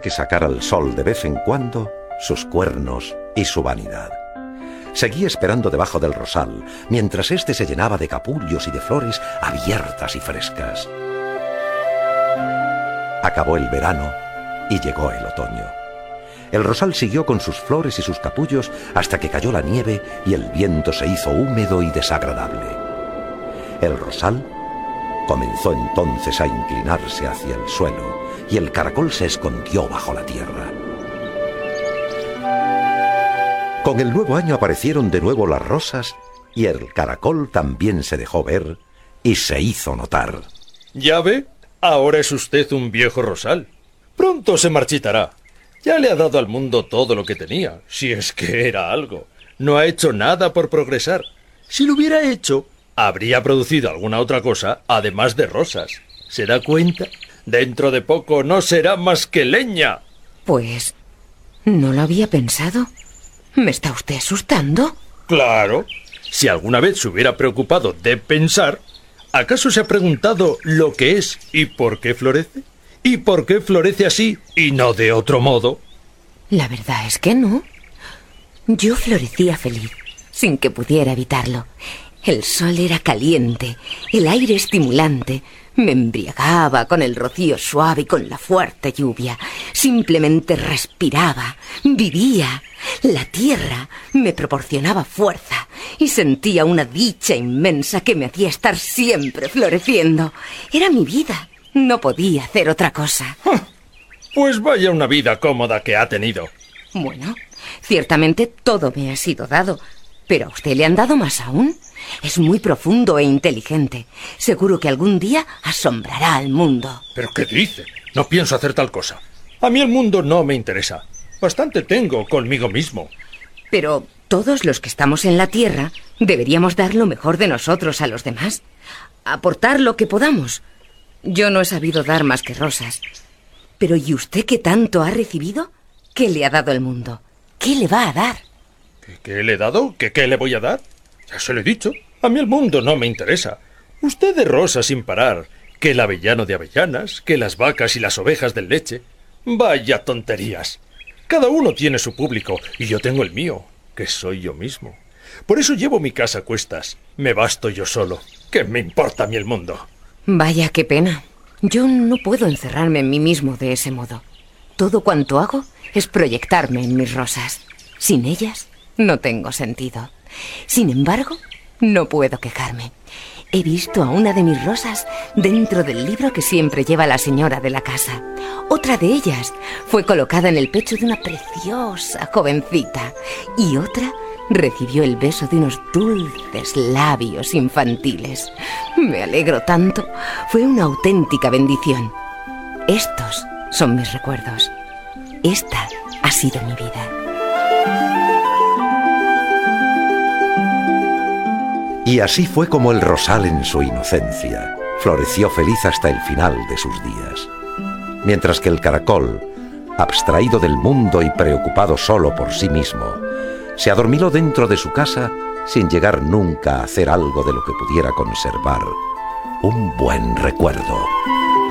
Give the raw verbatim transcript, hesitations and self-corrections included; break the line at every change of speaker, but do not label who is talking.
que sacar al sol de vez en cuando sus cuernos y su vanidad. Seguía esperando debajo del rosal, mientras éste se llenaba de capullos y de flores abiertas y frescas. Acabó el verano y llegó el otoño. El rosal siguió con sus flores y sus capullos hasta que cayó la nieve y el viento se hizo húmedo y desagradable. El rosal comenzó entonces a inclinarse hacia el suelo y el caracol se escondió bajo la tierra. Con el nuevo año aparecieron de nuevo las rosas y el caracol también se dejó ver y se hizo notar.
¿Ya ve? Ahora es usted un viejo rosal. Pronto se marchitará. Ya le ha dado al mundo todo lo que tenía, si es que era algo. No ha hecho nada por progresar. Si lo hubiera hecho, habría producido alguna otra cosa, además de rosas. ¿Se da cuenta? Dentro de poco no será más que leña.
Pues, no lo había pensado. ¿Me está usted asustando?
Claro. Si alguna vez se hubiera preocupado de pensar, ¿acaso se ha preguntado lo que es y por qué florece? ¿Y por qué florece así y no de otro modo?
La verdad es que no. Yo florecía feliz, sin que pudiera evitarlo. El sol era caliente, el aire estimulante. Me embriagaba con el rocío suave y con la fuerte lluvia. Simplemente respiraba, vivía. La tierra me proporcionaba fuerza y sentía una dicha inmensa que me hacía estar siempre floreciendo. Era mi vida. No podía hacer otra cosa.
Pues vaya una vida cómoda que ha tenido.
Bueno, ciertamente todo me ha sido dado, pero a usted le han dado más aún. Es muy profundo e inteligente. Seguro que algún día asombrará al mundo.
¿Pero qué dice? No pienso hacer tal cosa. A mí el mundo no me interesa. Bastante tengo conmigo mismo.
Pero todos los que estamos en la tierra deberíamos dar lo mejor de nosotros a los demás. Aportar lo que podamos. Yo no he sabido dar más que rosas. Pero ¿y usted qué tanto ha recibido? ¿Qué le ha dado el mundo? ¿Qué le va a dar?
¿Qué, qué le he dado? ¿Qué, qué le voy a dar? Ya se lo he dicho. A mí el mundo no me interesa. Usted de rosas sin parar. Que el avellano de avellanas, que las vacas y las ovejas de leche. Vaya tonterías. Cada uno tiene su público y yo tengo el mío, que soy yo mismo. Por eso llevo mi casa a cuestas. Me basto yo solo. ¿Qué me importa a mí el mundo?
Vaya, qué pena. Yo no puedo encerrarme en mí mismo de ese modo. Todo cuanto hago es proyectarme en mis rosas. Sin ellas, no tengo sentido. Sin embargo, no puedo quejarme. He visto a una de mis rosas dentro del libro que siempre lleva la señora de la casa. Otra de ellas fue colocada en el pecho de una preciosa jovencita. Y otra recibió el beso de unos dulces labios infantiles. Me alegro tanto. Fue una auténtica bendición. Estos son mis recuerdos. Esta ha sido mi vida.
Y así fue como el rosal en su inocencia floreció feliz hasta el final de sus días. Mientras que el caracol, abstraído del mundo y preocupado solo por sí mismo, se adormiló dentro de su casa sin llegar nunca a hacer algo de lo que pudiera conservar un buen recuerdo.